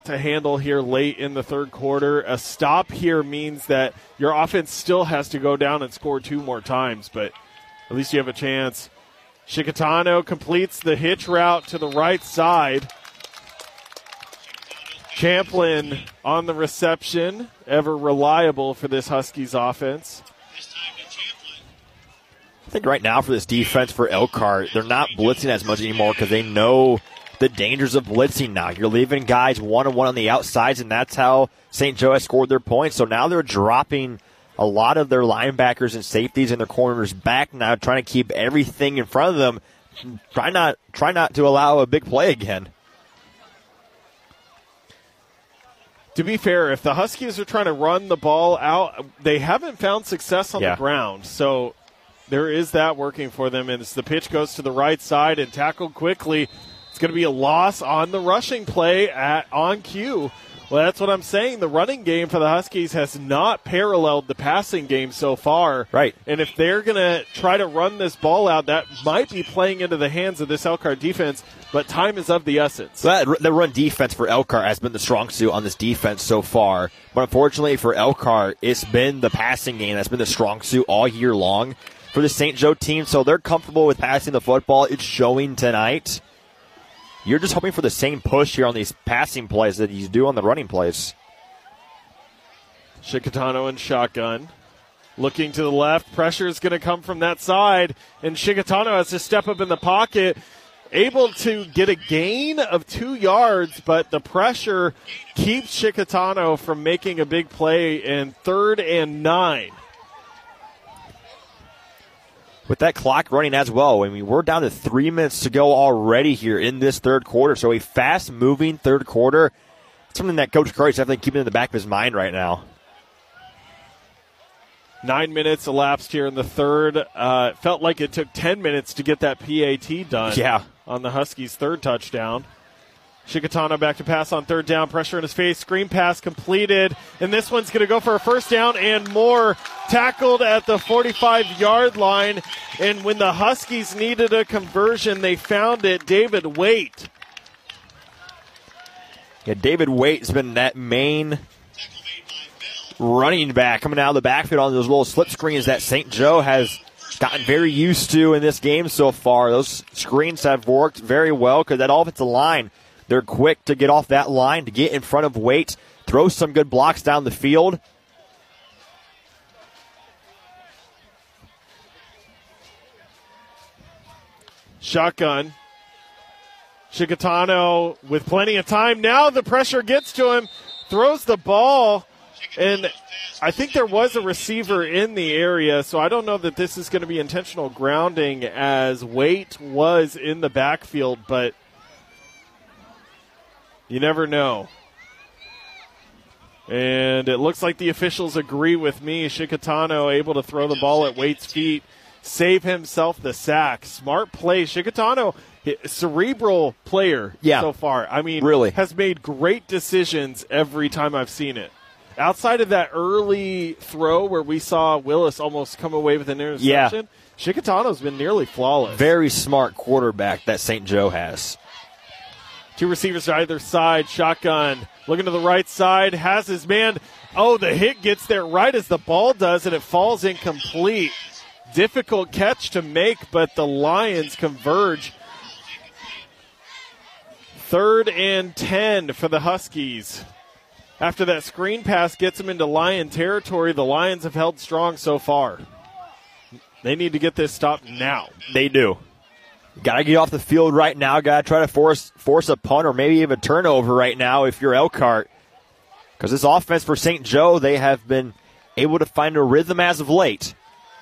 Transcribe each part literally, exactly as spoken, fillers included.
to handle here late in the third quarter. A stop here means that your offense still has to go down and score two more times, but at least you have a chance. Shikatano completes the hitch route to the right side. Champlin on the reception, ever reliable for this Huskies offense. I think right now for this defense for Elkhart, they're not blitzing as much anymore because they know the dangers of blitzing now. You're leaving guys one-on-one on the outsides, and that's how Saint Joe has scored their points. So now they're dropping a lot of their linebackers and safeties and their corners back now, trying to keep everything in front of them. Try not, try not to allow a big play again. To be fair, if the Huskies are trying to run the ball out, they haven't found success on yeah. the ground. So there is that working for them. And as the pitch goes to the right side and tackled quickly, it's going to be a loss on the rushing play at on cue. Well, that's what I'm saying. The running game for the Huskies has not paralleled the passing game so far. Right. And if they're going to try to run this ball out, that might be playing into the hands of this Elkhart defense, but time is of the essence. That, the run defense for Elkhart has been the strong suit on this defense so far. But unfortunately for Elkhart, it's been the passing game that's been the strong suit all year long for the Saint Joe team. So they're comfortable with passing the football. It's showing tonight. You're just hoping for the same push here on these passing plays that you do on the running plays. Shikatano in shotgun. Looking to the left. Pressure is going to come from that side. And Shikatano has to step up in the pocket. Able to get a gain of two yards, but the pressure keeps Shikatano from making a big play in third and nine. With that clock running as well, I mean, we're down to three minutes to go already here in this third quarter. So a fast-moving third quarter, something that Coach Curry's definitely keeping in the back of his mind right now. Nine minutes elapsed here in the third. Uh, it felt like it took ten minutes to get that P A T done yeah. on the Huskies' third touchdown. Shikatano back to pass on third down. Pressure in his face. Screen pass completed. And this one's going to go for a first down and more. Tackled at the forty-five-yard line. And when the Huskies needed a conversion, they found it. David Waite. Yeah, David Waite has been that main running back coming out of the backfield on those little slip screens that Saint Joe has gotten very used to in this game so far. Those screens have worked very well because that offensive line, they're quick to get off that line, to get in front of Waite, throw some good blocks down the field. Shotgun. Shikatano with plenty of time. Now the pressure gets to him. Throws the ball. And I think there was a receiver in the area, so I don't know that this is going to be intentional grounding as Waite was in the backfield, but you never know. And it looks like the officials agree with me. Shikatano able to throw the ball at Waite's feet, save himself the sack. Smart play. Shikatano, cerebral player yeah, so far. I mean, really has made great decisions every time I've seen it. Outside of that early throw where we saw Willis almost come away with an interception, yeah. Shikatano's been nearly flawless. Very smart quarterback that Saint Joe has. Two receivers to either side. Shotgun looking to the right side. Has his man. Oh, the hit gets there right as the ball does, and it falls incomplete. Difficult catch to make, but the Lions converge. Third and ten for the Huskies. After that screen pass gets them into Lion territory, the Lions have held strong so far. They need to get this stopped now. They do. Got to get off the field right now. Got to try to force force a punt or maybe even a turnover right now if you're Elkhart. Because this offense for Saint Joe, they have been able to find a rhythm as of late.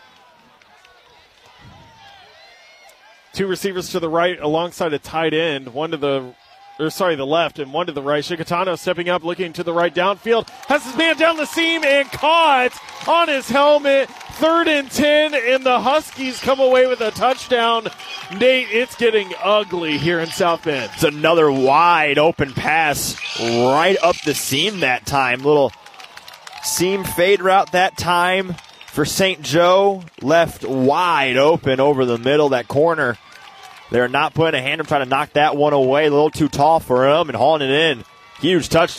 Two receivers to the right alongside a tight end. One to the Or sorry, the left and one to the right. Shikatano stepping up, looking to the right downfield. Has his man down the seam and caught on his helmet. Third and ten, and the Huskies come away with a touchdown. Nate, it's getting ugly here in South Bend. It's another wide open pass right up the seam that time. Little seam fade route that time for Saint Joe. Left wide open over the middle, that corner. They're not putting a hand up trying to knock that one away. A little too tall for him and hauling it in. Huge touchdown.